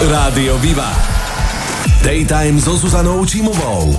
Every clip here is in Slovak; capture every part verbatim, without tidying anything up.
Rádio Viva. Daytime so Zuzanou Čímovou.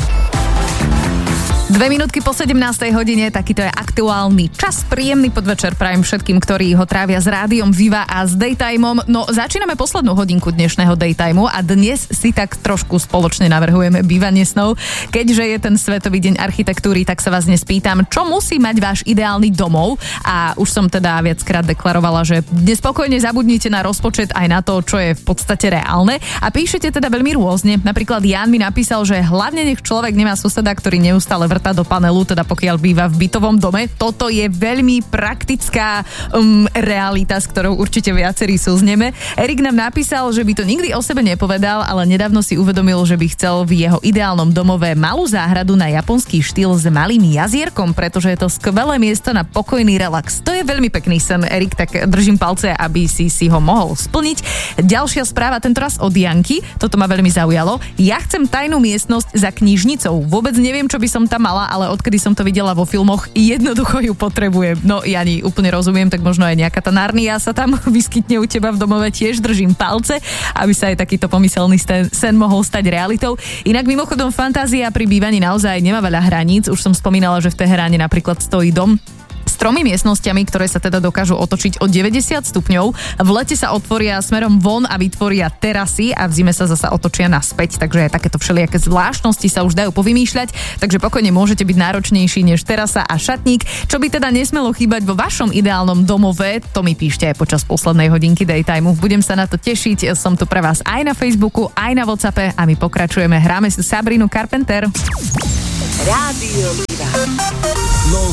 Dve minútky po sedemnástej hodine, takýto je aktuálny čas. Príjemný podvečer prajem všetkým, ktorí ho trávia s Rádiom Viva a s Daytimeom. No, začíname poslednú hodinku dnešného Daytimeu a dnes si tak trošku spoločne navrhujeme bývanie snov. Keďže je ten Svetový deň architektúry, tak sa vás dnes pýtam, čo musí mať váš ideálny domov? A už som teda viackrát deklarovala, že dnes spokojne zabudnite na rozpočet aj na to, čo je v podstate reálne. A píšete teda veľmi rôzne. Napríklad Jan mi napísal, že hlavne nech človek nemá suseda, ktorý neustále vrta do panelu, teda pokiaľ býva v bytovom dome. Toto je veľmi praktická um, realita, s ktorou určite viacerí súzneme. Erik nám napísal, že by to nikdy o sebe nepovedal, ale nedávno si uvedomil, že by chcel v jeho ideálnom domove malú záhradu na japonský štýl s malým jazierkom, pretože je to skvelé miesto na pokojný relax. To je veľmi pekný sen, Erik, tak držím palce, aby si si ho mohol splniť. Ďalšia správa, tentoraz od Janky, toto ma veľmi zaujalo. Ja chcem tajnú miestnosť za knižnicou. Vôbec neviem, čo by som tam mala, ale odkedy som to videla vo filmoch, jednoducho ju potrebujem. No, Jani, úplne rozumiem, tak možno aj nejaká tá Narnia sa tam vyskytne u teba v domove, tiež držím palce, aby sa aj takýto pomyselný sen, sen mohol stať realitou. Inak mimochodom fantázia pri bývaní naozaj nemá veľa hraníc. Už som spomínala, že v Teheráne napríklad stojí dom s tromi miestnosťami, ktoré sa teda dokážu otočiť o deväťdesiat stupňov. V lete sa otvoria smerom von a vytvoria terasy a v zime sa zasa otočia naspäť, takže aj takéto všelijaké zvláštnosti sa už dajú povymýšľať, takže pokojne môžete byť náročnejší než terasa a šatník. Čo by teda nesmelo chýbať vo vašom ideálnom domove, to mi píšte aj počas poslednej hodinky Daytimeu. Budem sa na to tešiť, som tu pre vás aj na Facebooku, aj na WhatsAppe a my pokračujeme. Hráme si Sabrinu Carpenter. Rádio Viva.